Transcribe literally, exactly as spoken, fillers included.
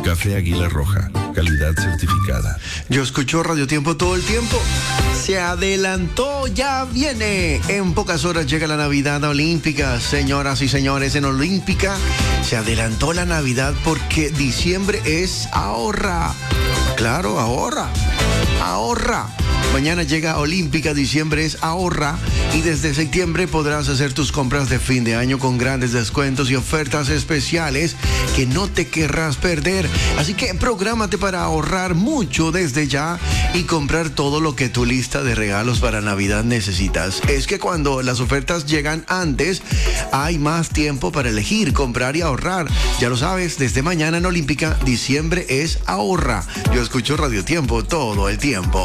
Café Águila Roja, calidad certificada. Yo escucho Radio Tiempo todo el tiempo. Se adelantó, ya viene. En pocas horas llega la Navidad Olímpica. Señoras y señores, en Olímpica se adelantó la Navidad porque diciembre es ahorra. Claro, ahorra. Ahorra. Mañana llega Olímpica, diciembre es ahorra y desde septiembre podrás hacer tus compras de fin de año con grandes descuentos y ofertas especiales que no te querrás perder. Así que prográmate para ahorrar mucho desde ya y comprar todo lo que tu lista de regalos para Navidad necesitas. Es que cuando las ofertas llegan antes, hay más tiempo para elegir, comprar y ahorrar. Ya lo sabes, desde mañana en Olímpica, diciembre es ahorra. Yo escucho Radio Tiempo todo el tiempo.